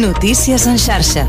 Notícies en xarxa.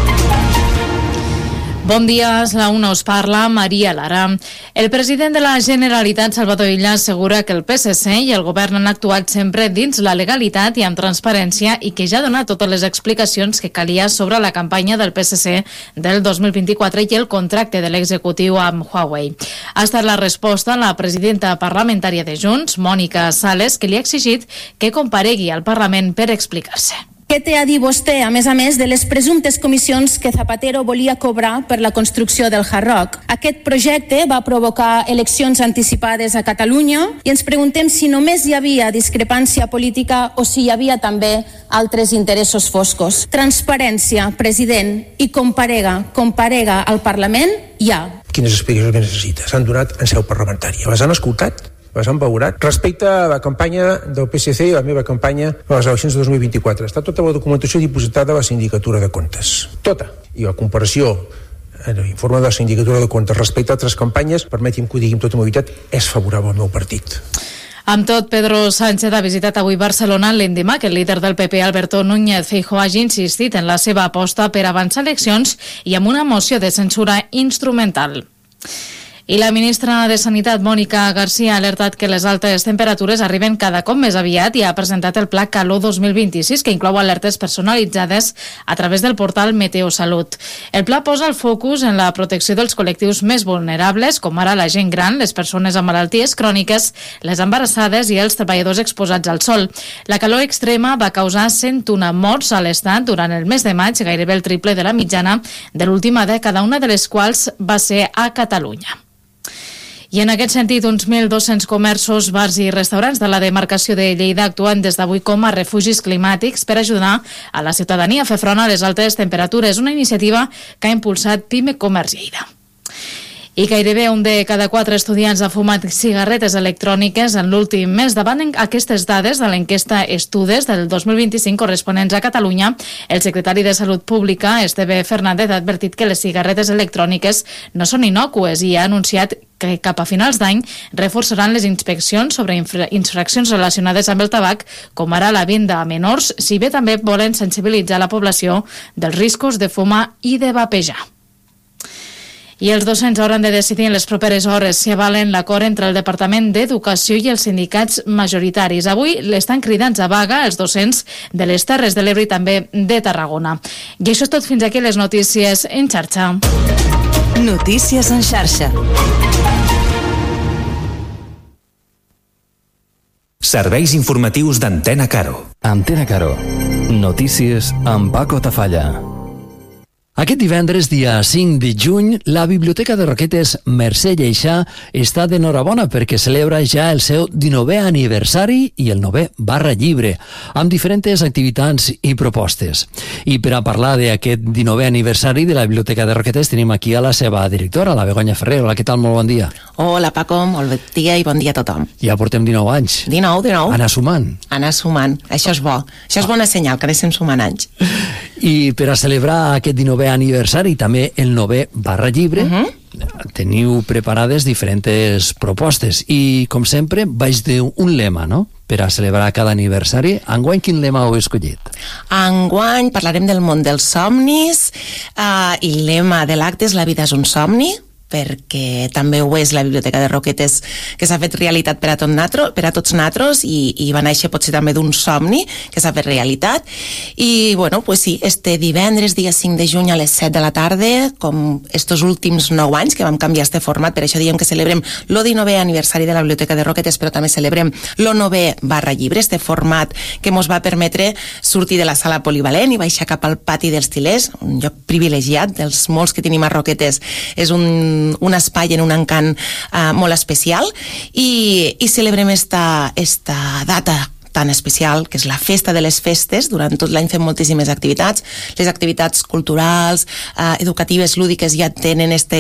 Bon dia, la UNA us parla, Maria Lara. El president de la Generalitat, Salvador Illa, assegura que el PSC i el govern han actuat sempre dins la legalitat i amb transparència i que ja ha donat totes les explicacions que calia sobre la campanya del PSC del 2024 i el contracte de l'executiu amb Huawei. Ha estat la resposta a la presidenta parlamentària de Junts, Mònica Sales, que li ha exigit que comparegui al Parlament per explicar-se. Què té a dir vostè, a més, de les presumptes comissions que Zapatero volia cobrar per la construcció del Hard Rock? Aquest projecte va provocar eleccions anticipades a Catalunya i ens preguntem si només hi havia discrepància política o si hi havia també altres interessos foscos. Transparència, president, i comparega al Parlament ja. Quines explicacions que necessita? S'han donat en seu parlamentària. Les han escoltat? Les han valorat? Respecte a la campanya del PSC i la meva campanya a les eleccions de 2024, està tota la documentació dipositada a la Sindicatura de Comptes. Tota. I la comparació en l'informe de la Sindicatura de Comptes respecte a altres campanyes, permeti'm que ho digui amb tota mobilitat, és favorable al meu partit. Amb tot, Pedro Sánchez ha visitat avui Barcelona l'endemà que el líder del PP, Alberto Núñez Feijóo, hagi insistit en la seva aposta per avançar eleccions i amb una moció de censura instrumental. I la ministra de Sanitat, Mònica Garcia, ha alertat que les altes temperatures arriben cada cop més aviat i ha presentat el Pla Calor 2026, que inclou alertes personalitzades a través del portal Meteosalut. El pla posa el focus en la protecció dels col·lectius més vulnerables, com ara la gent gran, les persones amb malalties cròniques, les embarassades i els treballadors exposats al sol. La calor extrema va causar 101 morts a l'Estat durant el mes de maig, gairebé el triple de la mitjana de l'última dècada, una de les quals va ser a Catalunya. I en aquest sentit, uns 1.200 comerços, bars i restaurants de la demarcació de Lleida actuen des d'avui com a refugis climàtics per ajudar a la ciutadania a fer front a les altes temperatures, una iniciativa que ha impulsat Pime Comerç Lleida. I gairebé un de cada 4 estudiants ha fumat cigarretes electròniques en l'últim mes. Davant aquestes dades de l'enquesta Estudes del 2025 corresponents a Catalunya, el secretari de Salut Pública, Esteve Fernández, ha advertit que les cigarretes electròniques no són innòcues i ha anunciat que cap a finals d'any reforçaran les inspeccions sobre infraccions relacionades amb el tabac, com ara la venda a menors, si bé també volen sensibilitzar la població dels riscos de fumar i de vapejar. I els docents hauran de decidir en les properes hores si avalen l'acord entre el Departament d'Educació i els sindicats majoritaris. Avui l'estan cridant a vaga els docents de les Terres de l'Ebre i també de Tarragona. I això és tot fins aquí les notícies en xarxa. Notícies en xarxa. Serveis informatius d'Antena Caro. Antena Caro. Notícies amb Paco Tafalla. Aquest divendres, dia 5 de juny, la Biblioteca de Roquetes Mercè Lleixà està d'enhorabona perquè celebra ja el seu 19è aniversari i el 9è barra llibre, amb diferents activitats i propostes. I per a parlar d'aquest 19è aniversari de la Biblioteca de Roquetes tenim aquí a la seva directora, la Begoña Ferrer. Hola, què tal? Molt bon dia. Hola, Paco, molt bon dia i bon dia a tothom. Ja portem 19 anys. 19. Anar sumant. Anar sumant, això és bo. Això és bona senyal, que anem sumant anys. I per a celebrar aquest 19è aniversari, també el 9è barra llibre, teniu preparades diferents propostes i, com sempre, baix d'un lema, no?, per a celebrar cada aniversari. Enguany, quin lema heu escollit? Enguany parlarem del món dels somnis i el lema de l'acte és La vida és un somni, perquè també ho és la Biblioteca de Roquetes, que s'ha fet realitat per a tots natros i va néixer potser també d'un somni que s'ha fet realitat. I, bueno, pues sí, este divendres, dia 5 de juny a les 7 de la tarda, com estos últims 9 anys que vam canviar este format, per això diem que celebrem lo 19è aniversari de la Biblioteca de Roquetes, però també celebrem lo 9è barra llibre, este format que mos va permetre sortir de la sala polivalent i baixar cap al pati dels Tilers, un lloc privilegiat dels molts que tenim a Roquetes. És un espai en un encant molt especial i celebrem esta data tan especial, que és la festa de les festes. Durant tot l'any fem moltíssimes activitats. Les activitats culturals, educatives, lúdiques ja tenen este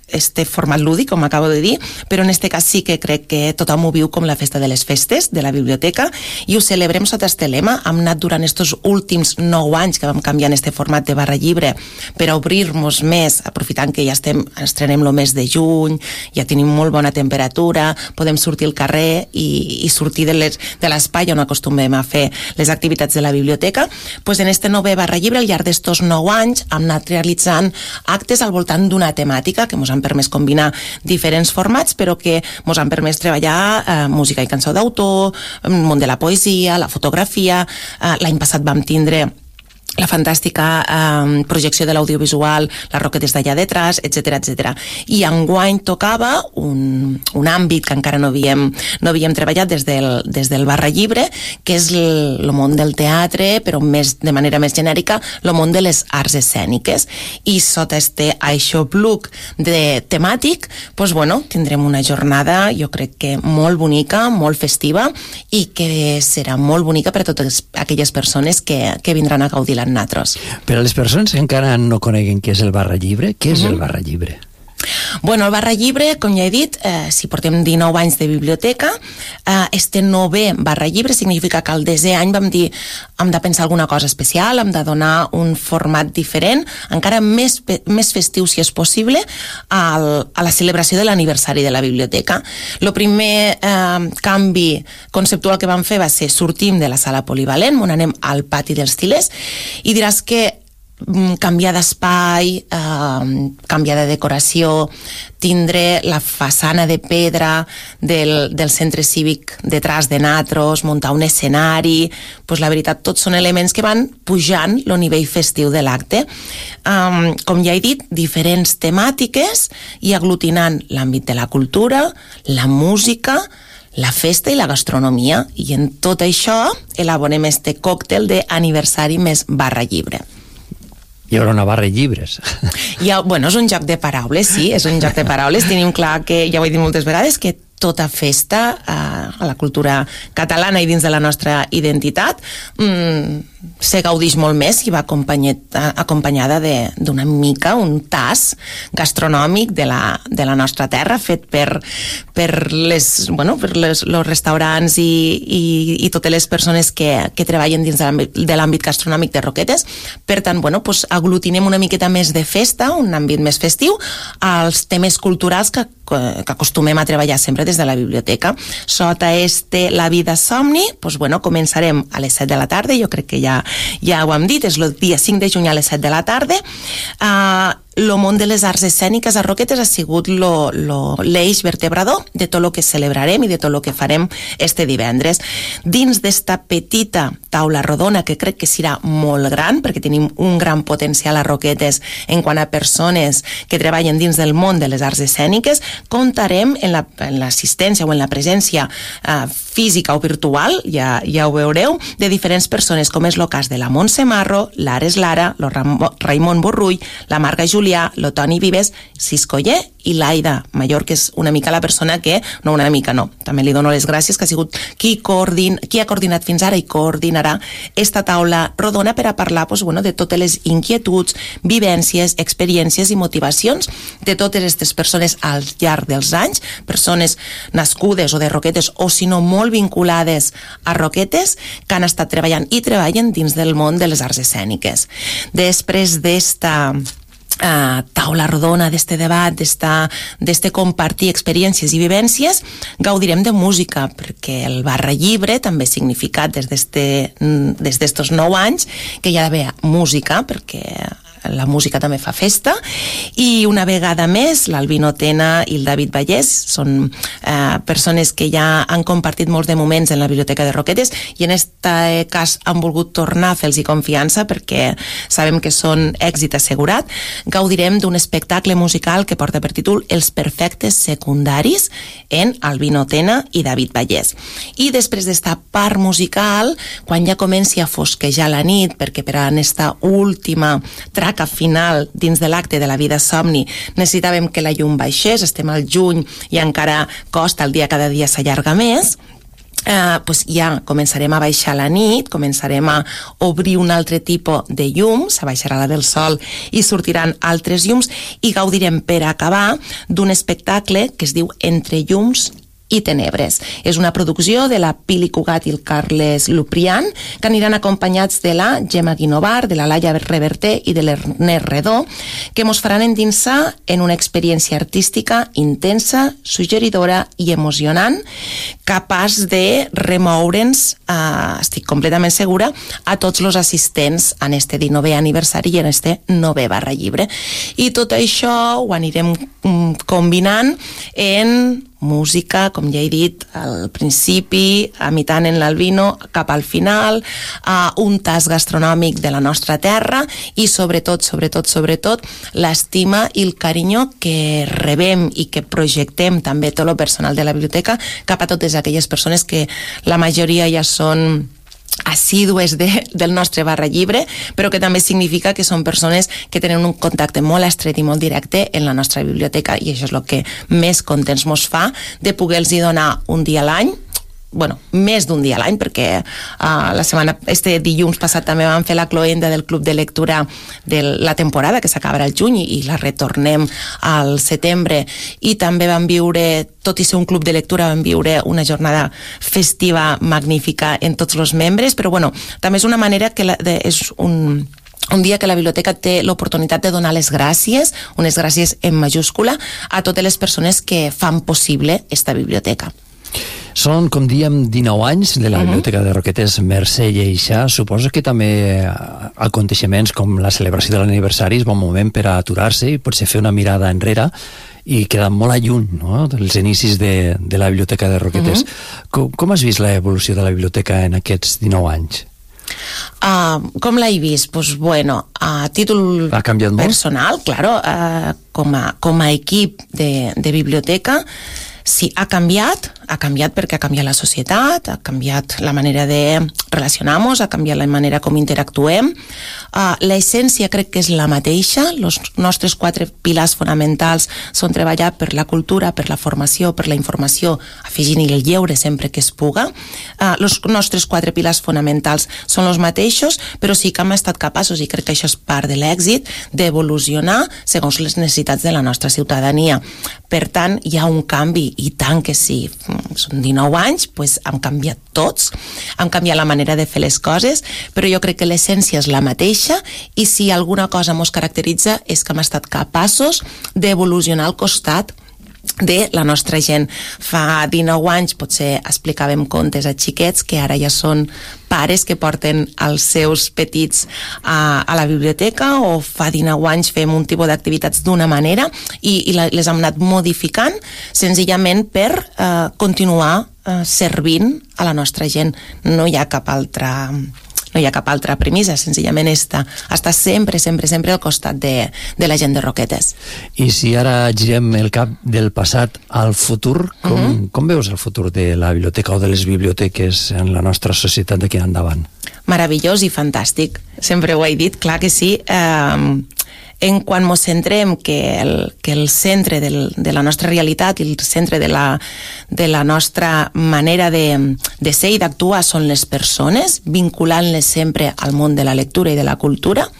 este format lúdic, com acabo de dir, però en este cas sí que crec que tothom ho viu com la festa de les festes de la biblioteca i ho celebrem sota este lema. Hem anat durant estos últims 9 anys que vam canviar en este format de barra llibre per a obrir-nos més, aprofitant que ja estrenem el mes de juny, ja tenim molt bona temperatura, podem sortir al carrer i sortir de l'espai on acostumem a fer les activitats de la biblioteca. Pues en este 9è barra llibre, al llarg d'estos 9 anys, hem anat realitzant actes al voltant d'una temàtica que ens han permès combinar diferents formats, però que ens han permès treballar música i cançó d'autor, el món de la poesia, la fotografia. L'any passat vam tindre la fantàstica projecció de l'audiovisual, les roquetes d'allà detrás, etc etc. I enguany tocava un àmbit que encara no havíem treballat des del barra llibre, que és el món del teatre, però de manera més genèrica, el món de les arts escèniques. I sota este aixopluc temàtic, doncs, bueno, tindrem una jornada, jo crec que molt bonica, molt festiva, i que serà molt bonica per a totes aquelles persones que vindran a gaudir amb nosaltres. Per a les persones que encara no coneguen què és el barra llibre, què és el barra llibre? Bueno, el barra llibre, com ja he dit, si portem 19 anys de biblioteca, este 9è barra llibre significa que el 10è any vam dir hem de pensar alguna cosa especial, hem de donar un format diferent, encara més festiu si és possible, a la celebració de l'aniversari de la biblioteca. El primer canvi conceptual que vam fer va ser sortim de la sala polivalent, on anem al pati dels Til·lers, i diràs que canviar d'espai, canviar de decoració, tindre la façana de pedra del centre cívic detrás de nosaltres, muntar un escenari, pues la veritat, tots són elements que van pujant el nivell festiu de l'acte. Com ja he dit, diferents temàtiques i aglutinant l'àmbit de la cultura, la música, la festa i la gastronomia, i en tot això elaborem este còctel d'aniversari més barra llibre. Hi haurà una barra de llibres. Bueno, és un joc de paraules, sí, és un joc de paraules. Tenim clar que, ja ho he dit moltes vegades, que tota festa a la cultura catalana i dins de la nostra identitat se gaudeix molt més i va acompanyada d'una mica, un tas gastronòmic de la nostra terra, fet per els restaurants i totes les persones que treballen dins de l'àmbit gastronòmic de Roquetes. Per tant, aglutinem una miqueta més de festa, un àmbit més festiu, als temes culturals que acostumem a treballar sempre des de la biblioteca. Sota La vida somni, començarem a les 7 de la tarda, jo crec que ja ho hem dit, és el dia 5 de juny a les 7 de la tarda. El món de les arts escèniques a Roquetes ha sigut l'eix vertebrador de tot el que celebrarem i de tot el que farem este divendres. Dins d'esta petita taula rodona, que crec que serà molt gran, perquè tenim un gran potencial a Roquetes en quant a persones que treballen dins del món de les arts escèniques, comptarem en l'assistència o en la presència física o virtual, ja ho veureu, de diferents persones, com és el cas de la Montse Marro, l'Ares Lara, el Raimon Borrull, la Marga Julià, el Toni Vives, Siscoller i l'Aida Mayor, que és una mica la persona que, no una mica no, també li dono les gràcies, que ha sigut qui ha coordinat fins ara i coordinarà esta taula rodona per a parlar de totes les inquietuds, vivències, experiències i motivacions de totes aquestes persones al llarg dels anys, persones nascudes o de Roquetes o si no molt vinculades a Roquetes, que han estat treballant i treballen dins del món de les arts escèniques. Després d'esta taula rodona, d'este debat, d'este compartir experiències i vivències, gaudirem de música, perquè el barra llibre també ha significat des d'estos 9 anys que hi ha d'haver música, perquè la música també fa festa, i una vegada més l'Albino Tena i el David Vallès són persones que ja han compartit molts de moments en la Biblioteca de Roquetes i en aquest cas han volgut tornar a fer-los confiança perquè sabem que són èxit assegurat. Gaudirem d'un espectacle musical que porta per títol Els perfectes secundaris en Albino Tena i David Vallès. I després d'esta part musical, quan ja comenci a fosquejar la nit, perquè per a aquesta última traca final dins de l'acte de la vida somni necessitàvem que la llum baixés, estem al juny i encara costa, el dia cada dia s'allarga més. pues ja començarem a baixar la nit, començarem a obrir un altre tipus de llums, baixarà la del sol i sortiran altres llums, i gaudirem per acabar d'un espectacle que es diu Entre llums i tenebres. És una producció de la Pili Cugat i el Carles Luprian, que aniran acompanyats de la Gemma Guinovar, de la Laia Reverter i de l'Ernest Redó, que mos faran endinsar en una experiència artística intensa, suggeridora i emocionant, capaç de remoure'ns, estic completament segura, a tots els assistents en este 19è aniversari i en este 9è barra llibre. I tot això ho anirem combinant en música, com ja he dit al principi, imitant en l'Albino cap al final, un tas gastronòmic de la nostra terra i sobretot l'estima i el carinyo que rebem i que projectem també tot el personal de la biblioteca cap a totes aquelles persones que la majoria ja són assídues del nostre barra llibre, però que també significa que són persones que tenen un contacte molt estret i molt directe en la nostra biblioteca, i això és el que més contents mos fa de poder-los donar un dia a l'any, més d'un dia a l'any, perquè este dilluns passat també vam fer la cloenda del Club de Lectura de la temporada, que s'acabarà al juny i la retornem al setembre, i també vam viure, tot i ser un club de lectura, vam viure una jornada festiva magnífica en tots els membres, però també és una manera que és un dia que la biblioteca té l'oportunitat de donar les gràcies, unes gràcies en majúscula, a totes les persones que fan possible esta biblioteca. Són, com diem, 19 anys de la Biblioteca de Roquetes Mercè Lleixà. Suposo que també aconteixements com la celebració de l'aniversari és bon moment per a aturar-se i potser fer una mirada enrere i quedar molt lluny, no?, dels inicis de la Biblioteca de Roquetes. Com has vist l'evolució de la biblioteca en aquests 19 anys? Com l'he vist? A títol personal, claro, com a equip de biblioteca, sí, ha canviat perquè ha canviat la societat, ha canviat la manera de relacionar-nos, ha canviat la manera com interactuem. L'essència crec que és la mateixa. Els nostres 4 pilars fonamentals són treballar per la cultura, per la formació, per la informació, afegint-hi el lleure sempre que es puga. Els nostres 4 pilars fonamentals són els mateixos, però sí que hem estat capaços, i crec que això és part de l'èxit, d'evolucionar segons les necessitats de la nostra ciutadania. Per tant, hi ha un canvi, i tant que sí. Són 19 anys, hem canviat tots, hem canviat la manera de fer les coses, però jo crec que l'essència és la mateixa, i si alguna cosa ens caracteritza és que hem estat capaços d'evolucionar al costat de la nostra gent. Fa 19 anys potser explicàvem contes a xiquets que ara ja són pares que porten els seus petits a la biblioteca, o fa 19 anys fem un tipus d'activitats d'una manera i les hem anat modificant senzillament per continuar servint a la nostra gent. No hi ha cap altra premissa, senzillament està sempre al costat de la gent de Roquetes. I si ara girem el cap del passat al futur, com veus el futur de la biblioteca o de les biblioteques en la nostra societat d'aquí endavant? Meravellós i fantàstic, sempre ho he dit, clar que sí. En quan ens centrem que el centre de la nostra realitat i el centre de la nostra manera de ser i d'actuar són les persones, vinculant-les sempre al món de la lectura i de la cultura,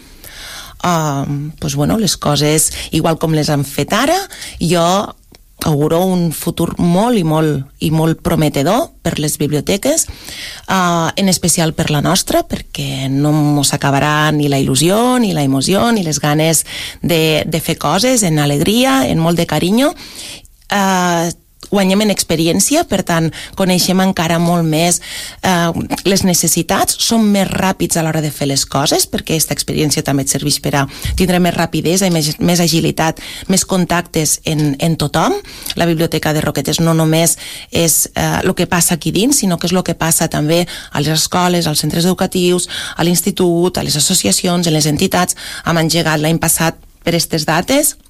les coses, igual com les han fet ara, jo auguro un futur molt prometedor per les biblioteques, en especial per la nostra, perquè no ens acabarà ni la il·lusió, ni la emoció, ni les ganes de fer coses en alegria, en molt de carinyo. Guanyem en experiència, per tant, coneixem encara molt més les necessitats, som més ràpids a l'hora de fer les coses, perquè aquesta experiència també et serveix per a tindre més rapidesa i més agilitat, més contactes en tothom. La Biblioteca de Roquetes no només és el que passa aquí dins, sinó que és el que passa també a les escoles, als centres educatius, a l'institut, a les associacions, a les entitats. Hem engegat l'any passat per aquestes dates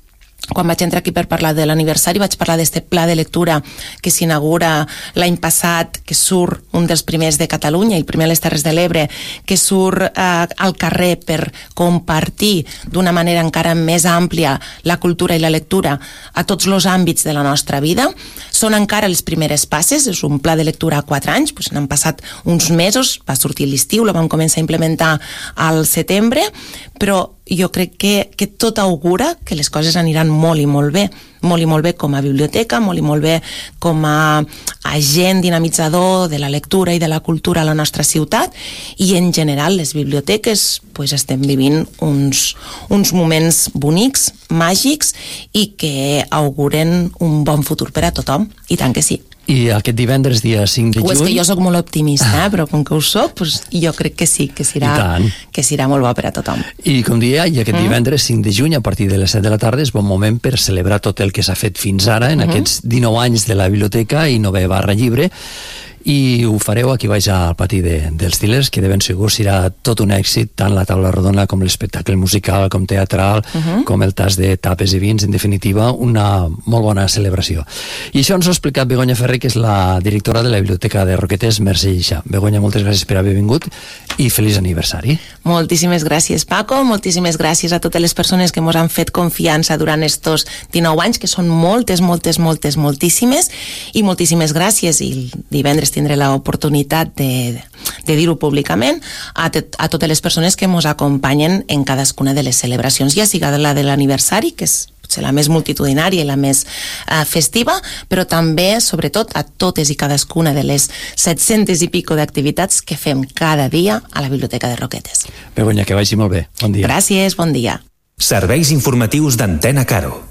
quan vaig entrar aquí per parlar de l'aniversari, vaig parlar d'este pla de lectura que s'inaugura l'any passat, que surt un dels primers de Catalunya, el primer a les Terres de l'Ebre, que surt al carrer per compartir d'una manera encara més àmplia la cultura i la lectura a tots els àmbits de la nostra vida. Són encara les primeres passes, és un pla de lectura a 4 anys, doncs n'han passat uns mesos, va sortir l'estiu, la vam començar a implementar al setembre, però jo crec que tot augura que les coses aniran molt i molt bé com a biblioteca, molt i molt bé com a agent dinamitzador de la lectura i de la cultura a la nostra ciutat, i en general les biblioteques estem vivint uns moments bonics, màgics, i que auguren un bon futur per a tothom, i tant que sí. I aquest divendres, dia 5 de juny... És que jo soc molt optimista, però com que ho soc, jo crec que sí, que serà molt bo per a tothom. I com deia, i aquest divendres 5 de juny, a partir de les 7 de la tarda, és bon moment per celebrar tot el que s'ha fet fins ara, en aquests 19 anys de la biblioteca i 9/llibre, i ho fareu aquí baix al pati dels Til·lers, que de ben segur serà tot un èxit, tant la taula rodona com l'espectacle musical, com teatral, com el tas de tapes i vins, en definitiva, una molt bona celebració. I això ens ho ha explicat Begoña Ferrer, que és la directora de la Biblioteca de Roquetes, Mercè Lleixà. Begoña, moltes gràcies per haver vingut i feliç aniversari. Moltíssimes gràcies, Paco, moltíssimes gràcies a totes les persones que ens han fet confiança durant estos 19 anys, que són moltíssimes, i moltíssimes gràcies, i divendres tindré l'oportunitat de dir-ho públicament a totes les persones que ens acompanyen en cadascuna de les celebracions, ja siga la de l'aniversari, que és potser la més multitudinària i la més festiva, però també, sobretot, a totes i cadascuna de les 700 i pico d'activitats que fem cada dia a la Biblioteca de Roquetes. Begoña, que vagi molt bé. Bon dia. Gràcies, bon dia. Serveis informatius d'Antena Caro.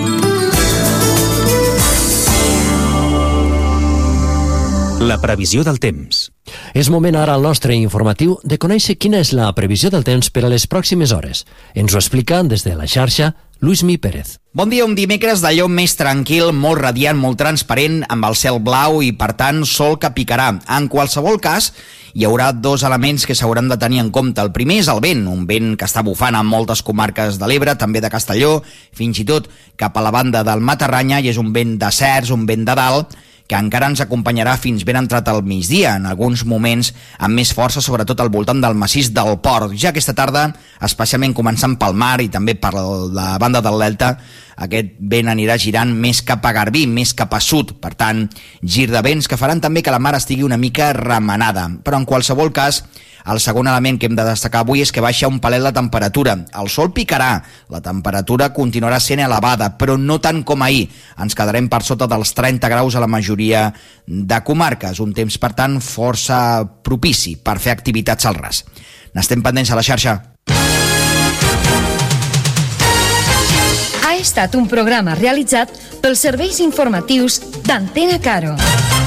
La previsió del temps. És moment ara al nostre informatiu de conèixer quina és la previsió del temps per a les pròximes hores. Ens ho explica des de la xarxa Luismi Pérez. Bon dia, un dimecres d'allò més tranquil, molt radiant, molt transparent, amb el cel blau i, per tant, sol que picarà. En qualsevol cas, hi haurà 2 elements que s'hauran de tenir en compte. El primer és el vent, un vent que està bufant en moltes comarques de l'Ebre, també de Castelló, fins i tot cap a la banda del Matarranya, i és un vent de cerç, un vent de dalt, que encara ens acompanyarà fins ben entrat al migdia, en alguns moments amb més força, sobretot al voltant del massís del Port. Ja aquesta tarda, especialment començant pel mar i també per la banda del Delta, aquest vent anirà girant més cap a Garbí, més cap a sud. Per tant, gir de vents que faran també que la mar estigui una mica remenada. Però en qualsevol cas, el segon element que hem de destacar avui és que baixa un palet la temperatura. El sol picarà, la temperatura continuarà sent elevada, però no tant com ahir. Ens quedarem per sota dels 30 graus a la majoria de comarques. Un temps, per tant, força propici per fer activitats al ras. N'estem pendents a la xarxa. Ha estat un programa realitzat pels serveis informatius d'Antena Caro.